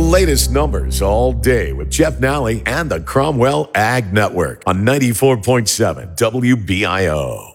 latest numbers all day with Jeff Nally and the Cromwell Ag Network on 94.7 WBIO.